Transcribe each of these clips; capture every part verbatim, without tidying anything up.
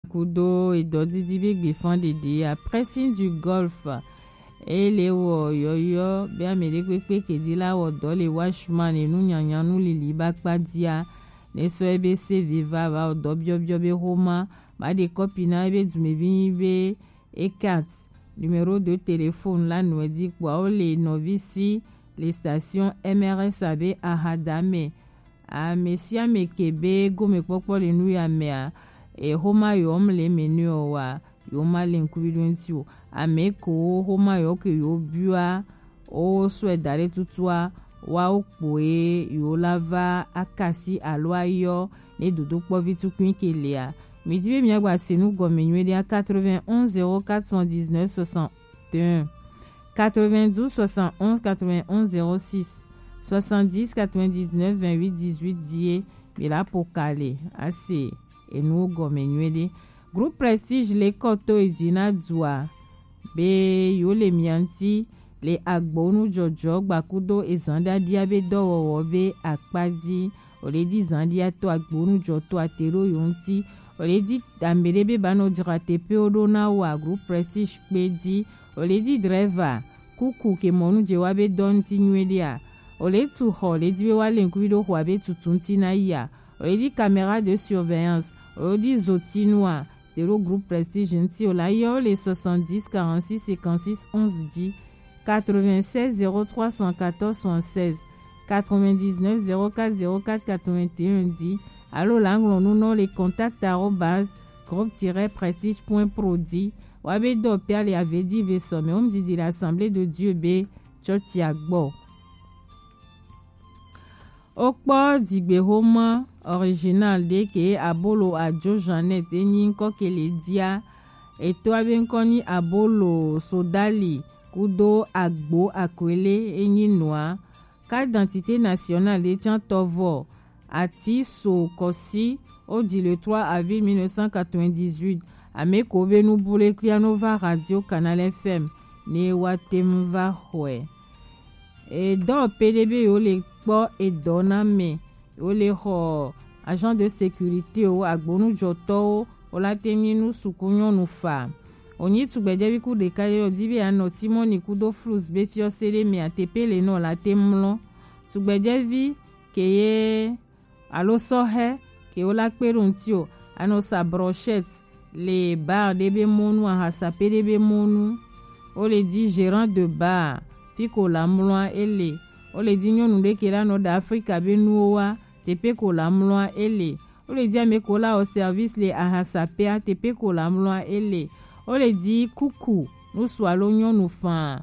kudo idodidi begbe fondede a pressing du golf ele wo yoyo be amere pepe kedila wo do le washman enu nyanyan nu lili bakpadia ne so ebe se viva va do biobio be Roma ba de copina ebe dumevi be ekat numéro de téléphone la nouedi kwa ole novisi les stations M R S A B à Hadame a Messia Mekebe gome popo le nu ya mea e Roma yom le menu wa yoma le nkubidonti o ameko Roma yo ke yo bua o so edare tutua wa okpoe yo lava akasi aloayo ne dodo po vitu kwin kelea midi be miagwa senu gomenwe dia quatre-vingt-onze zéro quatre cent dix-neuf soixante et un quatre-vingt-douze soixante et onze quatre-vingt-onze zéro six soixante-dix quatre-vingt-dix-neuf vingt-huit dix-huit die bila pokale ase enu gomenwe groupe Prestige le koto edina dua be yo le mianti le agbonu jojo gbakudo ezanda diabe dowo be akpadi oledi zandia to agbonu joto atero yonti oledi ambelebe bano diratepe odona wa groupe Prestige pedi oledi driver kuku ke monu jewabe donti nwedia oletu ho oledi be wale nkuido hwabe tutunti na ya oledi caméra de surveillance oledi zotinwa tero groupe Prestige nti olayo le soixante-dix quarante-six cinquante-six onze dix quatre-vingt-seize zéro trois soixante-quatorze soixante-seize quatre-vingt-dix-neuf zéro quatre zéro quatre quatre-vingt-un dix allo l'angle nous non les contacts arobase groupe-prestige point prodi wabe do perle avait dit veso mais on dit de l'assemblée de Dieu be church agbo okpo digbe homa original de ke abolo ajo Janet enyin ko kele dia eto abenkoni abolo sodali kudo agbo akwele enyin noa carte d'identité nationale de Tiantovo ati so kosi au dit le trois avril mille neuf cent quatre-vingt-dix-huit ameko benu bule Krianova radio Canal F M ne watemva hwe et dans P D B yo le po et doname yo le ho agent de sécurité o agbonu joto o la teminu sukunyo nu fa onyi tugbeje bi ku de kayo dibi ano timoni kudo flus be fio sele me atepe le no la temlo tugbeje vi keye alo sohe ke o la peruntio ano sa brochette les bar debe monu a hasape debe monu o le di gérant de bar piko la mloa ele o le di nyonu de kera no da Afrika be nuwa tepe ko la mloa ele o le di ame ko la au service le a hasape a tepe ko la mloa ele o le di kuku nu swalo nyonu fa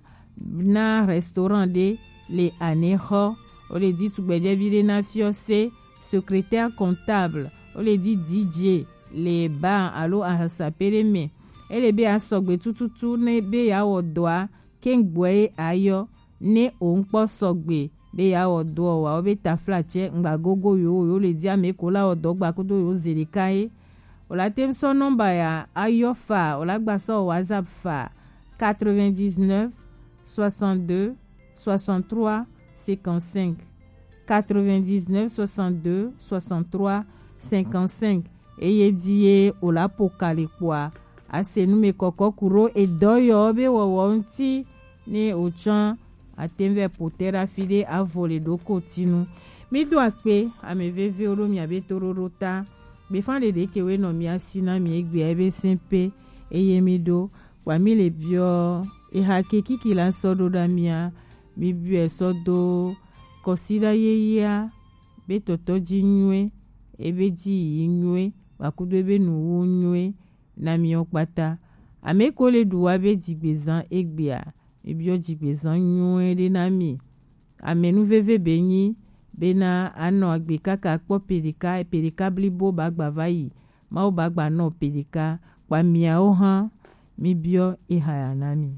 na restaurant de le aneho o le di tugbeje vide na fiose secrétaire comptable o le di D J le bar alo a hasapere me ele be asogbe tututu ne be ya odoa kengboe ayo ne onpo sogbe be ya odo wa obe taflache ngba gogo yo yo le di ameko la odo gba kudo yo zerikae ola temso number ya ayo fa ola gba so WhatsApp fa quatre-vingt-dix-neuf soixante-deux soixante-trois cinquante-cinq quatre-vingt-dix-neuf soixante-deux soixante-trois cinquante-cinq eye diye ola pokale kwa asenu me koko kuro edoyo be wowonti ne ochan atemve potera fide avole do kotinu mi do ape ameveve oro mi abe tororota be fande de kewe no mi asina mi egbe ebe simpe eye mi do wa mi le bio e hakeki kila sodo da mia mi bio sodo kosira yeya be toto jinwe ebe ji inwe wakudo ebe nu unwe na mi okpata ameko le duwa be digbezan egbea ebio digbezan nywe de na mi amenu veve benyi bena ano agbe kaka kpo pelika pelika blibo bagba vai ma o bagba no pelika kwa mia o han mi bio e hayanami.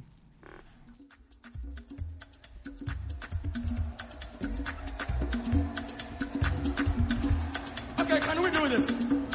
Okay, can we do this?